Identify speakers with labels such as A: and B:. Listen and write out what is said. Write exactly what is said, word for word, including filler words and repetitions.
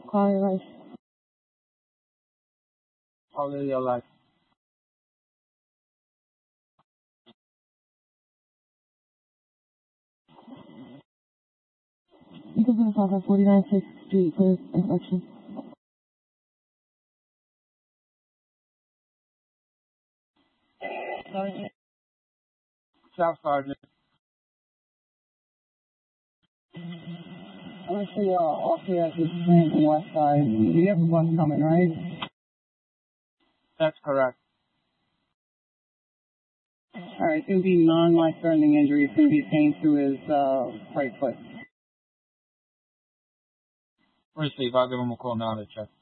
A: Call your life.
B: How is your life?
A: You can put us off at forty-nine sixth Street for inspection. Sergeant.
B: Staff Sergeant.
A: I'm gonna show you all off here at the Scranton West Side. You have a bus coming, right?
B: That's correct.
A: Alright, it's gonna be non-life-threatening injury. It's gonna be pain through his uh, right foot.
B: Receive. I'll give him a call now to check.